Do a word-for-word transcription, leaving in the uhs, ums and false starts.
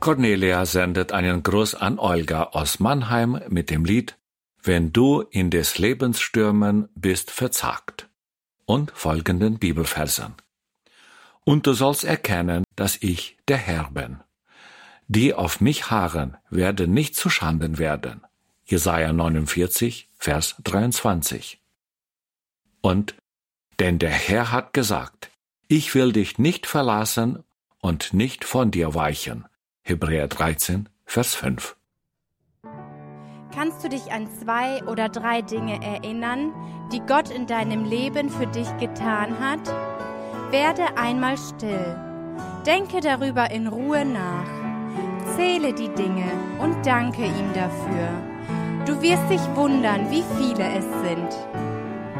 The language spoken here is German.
Cornelia sendet einen Gruß an Olga aus Mannheim mit dem Lied »Wenn du in des Lebens Stürmen bist verzagt« und folgenden Bibelversen. »Und du sollst erkennen, dass ich der Herr bin. Die auf mich harren, werden nicht zu Schanden werden.« Jesaja neunundvierzig, Vers dreiundzwanzig. Und »Denn der Herr hat gesagt, ich will dich nicht verlassen und nicht von dir weichen.« Hebräer dreizehn, Vers fünf. Kannst du dich an zwei oder drei Dinge erinnern, die Gott in deinem Leben für dich getan hat? Werde einmal still. Denke darüber in Ruhe nach. Zähle die Dinge und danke ihm dafür. Du wirst dich wundern, wie viele es sind.